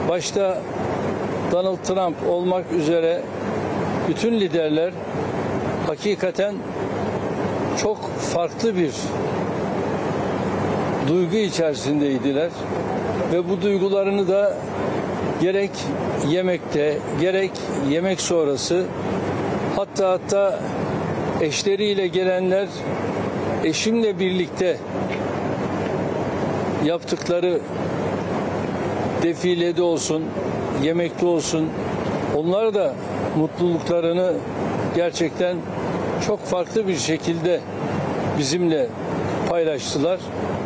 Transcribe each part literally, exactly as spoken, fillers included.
başta Donald Trump olmak üzere bütün liderler hakikaten çok farklı bir duygu içerisindeydiler ve bu duygularını da gerek yemekte, gerek yemek sonrası, hatta hatta eşleriyle gelenler eşimle birlikte yaptıkları defilede olsun, yemekte olsun, onlar da mutluluklarını gerçekten çok farklı bir şekilde bizimle paylaştılar.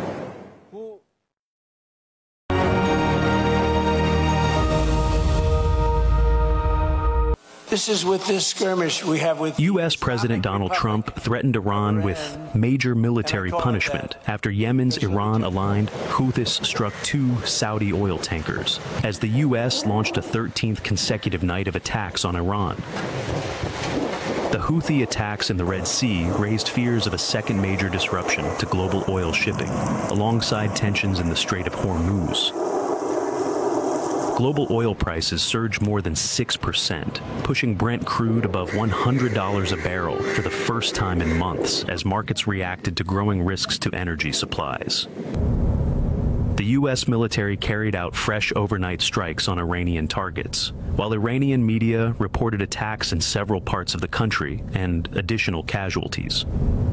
This is with this skirmish we have with U S President Donald Trump threatened Iran with major military punishment after Yemen's Iran-aligned Houthis struck two Saudi oil tankers, as the U S launched a thirteenth consecutive night of attacks on Iran. The Houthi attacks in the Red Sea raised fears of a second major disruption to global oil shipping, alongside tensions in the Strait of Hormuz. Global oil prices surged more than six percent, pushing Brent crude above one hundred dollars a barrel for the first time in months as markets reacted to growing risks to energy supplies. The U S military carried out fresh overnight strikes on Iranian targets, while Iranian media reported attacks in several parts of the country and additional casualties.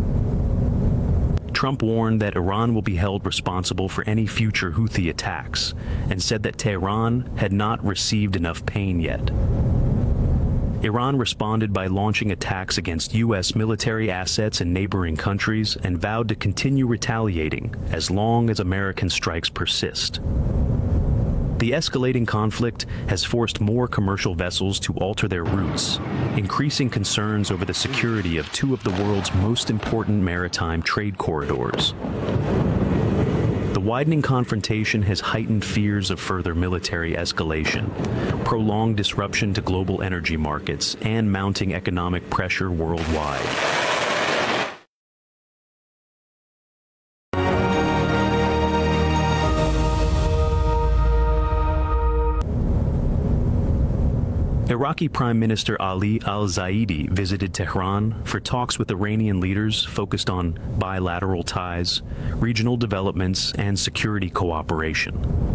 Trump warned that Iran will be held responsible for any future Houthi attacks and said that Tehran had not received enough pain yet. Iran responded by launching attacks against U S military assets in neighboring countries and vowed to continue retaliating as long as American strikes persist. The escalating conflict has forced more commercial vessels to alter their routes, increasing concerns over the security of two of the world's most important maritime trade corridors. The widening confrontation has heightened fears of further military escalation, prolonged disruption to global energy markets, and mounting economic pressure worldwide. Iraqi Prime Minister Ali al-Zaidi visited Tehran for talks with Iranian leaders focused on bilateral ties, regional developments, and security cooperation.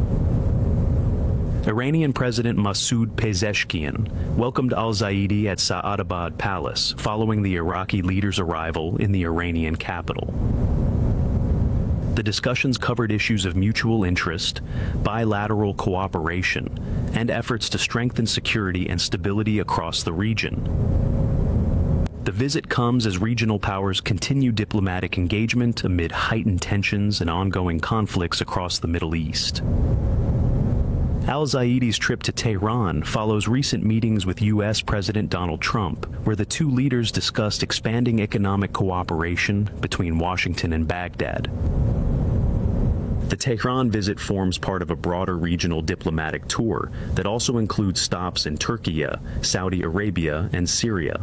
Iranian President Masoud Pezeshkian welcomed al-Zaidi at Sa'adabad Palace following the Iraqi leader's arrival in the Iranian capital. The discussions covered issues of mutual interest, bilateral cooperation, and efforts to strengthen security and stability across the region. The visit comes as regional powers continue diplomatic engagement amid heightened tensions and ongoing conflicts across the Middle East. Al-Zaidi's trip to Tehran follows recent meetings with U S President Donald Trump, where the two leaders discussed expanding economic cooperation between Washington and Baghdad. The Tehran visit forms part of a broader regional diplomatic tour that also includes stops in Turkey, Saudi Arabia, and Syria.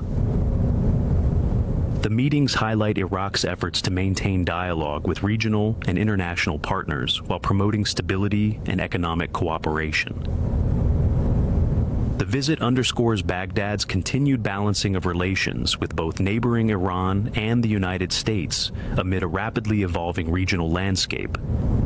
The meetings highlight Iraq's efforts to maintain dialogue with regional and international partners while promoting stability and economic cooperation. The visit underscores Baghdad's continued balancing of relations with both neighboring Iran and the United States amid a rapidly evolving regional landscape.